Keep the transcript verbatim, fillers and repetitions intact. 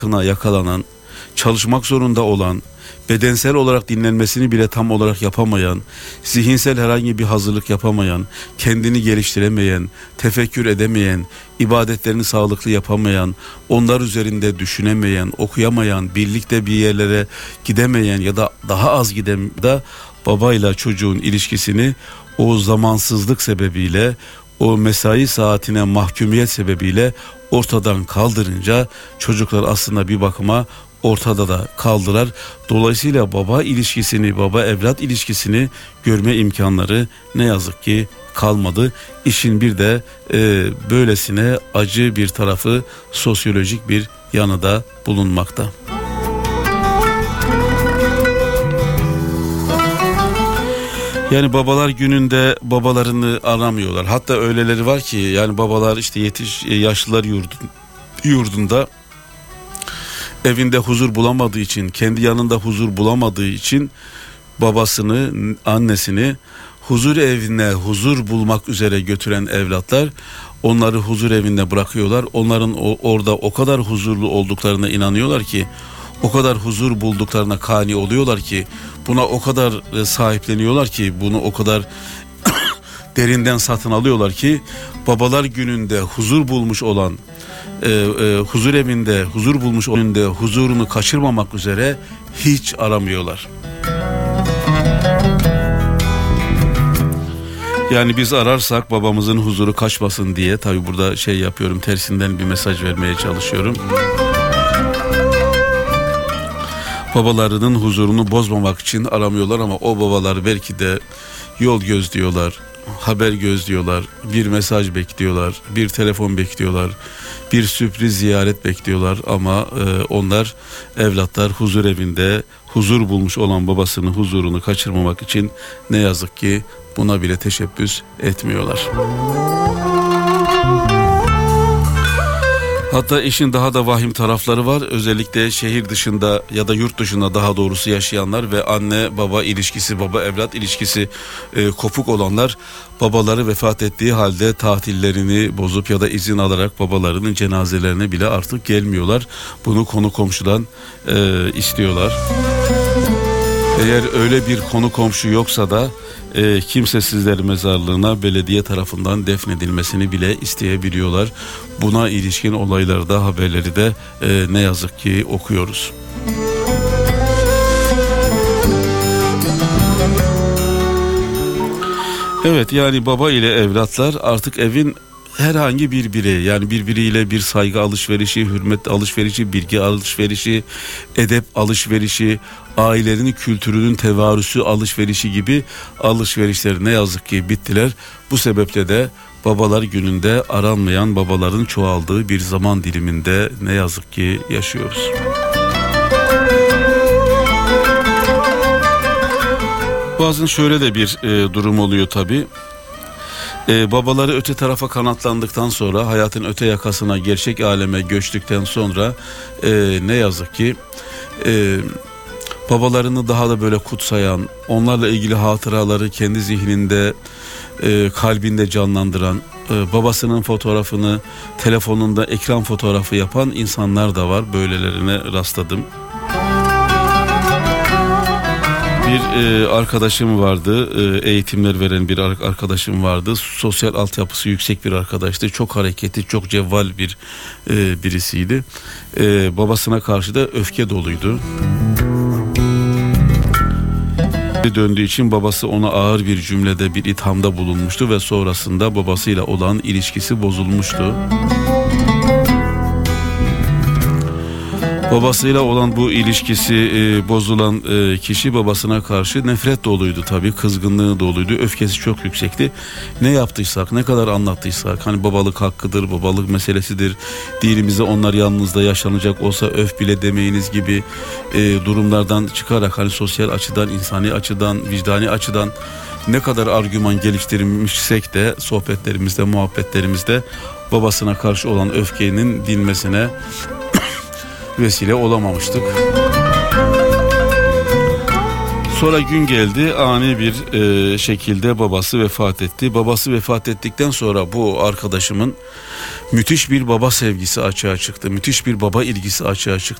yakalanan, çalışmak zorunda olan, bedensel olarak dinlenmesini bile tam olarak yapamayan, zihinsel herhangi bir hazırlık yapamayan, kendini geliştiremeyen, tefekkür edemeyen, ibadetlerini sağlıklı yapamayan, onlar üzerinde düşünemeyen, okuyamayan, birlikte bir yerlere gidemeyen ya da daha az giden da babayla çocuğun ilişkisini o zamansızlık sebebiyle, o mesai saatine mahkumiyet sebebiyle ortadan kaldırınca çocuklar aslında bir bakıma ortada da kaldılar. Dolayısıyla baba ilişkisini, baba evlat ilişkisini görme imkanları ne yazık ki kalmadı. İşin bir de e, böylesine acı bir tarafı, sosyolojik bir yanı da bulunmakta. Yani babalar gününde babalarını aramıyorlar. Hatta öyleleri var ki yani babalar işte yetiş yaşlılar yurdun, yurdunda evinde huzur bulamadığı için, kendi yanında huzur bulamadığı için babasını, annesini huzur evine huzur bulmak üzere götüren evlatlar onları huzur evinde bırakıyorlar. Onların o, orada o kadar huzurlu olduklarına inanıyorlar ki, o kadar huzur bulduklarına kani oluyorlar ki, buna o kadar sahipleniyorlar ki, bunu o kadar derinden satın alıyorlar ki babalar gününde huzur bulmuş olan e, e, huzur evinde huzur bulmuş önünde huzurunu kaçırmamak üzere hiç aramıyorlar. Yani biz ararsak babamızın huzuru kaçmasın diye, tabii burada şey yapıyorum, tersinden bir mesaj vermeye çalışıyorum. Babalarının huzurunu bozmamak için aramıyorlar ama o babalar belki de yol gözlüyorlar, haber gözlüyorlar, bir mesaj bekliyorlar, bir telefon bekliyorlar, bir sürpriz ziyaret bekliyorlar ama e, onlar evlatlar huzur evinde huzur bulmuş olan babasının huzurunu kaçırmamak için ne yazık ki buna bile teşebbüs etmiyorlar. Hatta işin daha da vahim tarafları var. Özellikle şehir dışında ya da yurt dışında daha doğrusu yaşayanlar ve anne baba ilişkisi, baba evlat ilişkisi e, kopuk olanlar, babaları vefat ettiği halde tatillerini bozup ya da izin alarak babalarının cenazelerine bile artık gelmiyorlar. Bunu konu komşudan e, istiyorlar. Eğer öyle bir konu komşu yoksa da e, kimsesizler mezarlığına belediye tarafından defnedilmesini bile isteyebiliyorlar. Buna ilişkin olaylarda, haberleri de e, ne yazık ki okuyoruz. Evet, yani baba ile evlatlar artık evin herhangi bir bireyi, yani birbiriyle bir saygı alışverişi, hürmet alışverişi, bilgi alışverişi, edep alışverişi, ailenin kültürünün tevarüsü alışverişi gibi alışverişler ne yazık ki bittiler. Bu sebeple de babalar gününde aranmayan babaların çoğaldığı bir zaman diliminde ne yazık ki yaşıyoruz. Bazen şöyle de bir e, durum oluyor tabii. Ee, babaları öte tarafa kanatlandıktan sonra, hayatın öte yakasına, gerçek aleme göçtükten sonra e, ne yazık ki e, babalarını daha da böyle kutsayan, onlarla ilgili hatıraları kendi zihninde, e, kalbinde canlandıran, e, babasının fotoğrafını telefonunda ekran fotoğrafı yapan insanlar da var. Böylelerine rastladım. Bir e, arkadaşım vardı, e, eğitimler veren bir arkadaşım vardı. Sosyal altyapısı yüksek bir arkadaştı. Çok hareketli, çok cevval bir e, birisiydi. E, babasına karşı da öfke doluydu. Döndüğü için babası ona ağır bir cümlede bir ithamda bulunmuştu ve sonrasında babasıyla olan ilişkisi bozulmuştu. Babasıyla olan bu ilişkisi e, bozulan e, kişi babasına karşı nefret doluydu tabii, kızgınlığı doluydu, öfkesi çok yüksekti. Ne yaptıysak, ne kadar anlattıysak, hani babalık hakkıdır, babalık meselesidir, dinimizde onlar yanınızda yaşanacak olsa öf bile demeyiniz gibi e, durumlardan çıkarak, hani sosyal açıdan, insani açıdan, vicdani açıdan ne kadar argüman geliştirmişsek de sohbetlerimizde, muhabbetlerimizde babasına karşı olan öfkenin dinmesine vesile olamamıştık. Sonra gün geldi, ani bir e, şekilde babası vefat etti. Babası vefat ettikten sonra bu arkadaşımın Müthiş bir baba sevgisi açığa çıktı. Müthiş bir baba ilgisi açığa çıktı.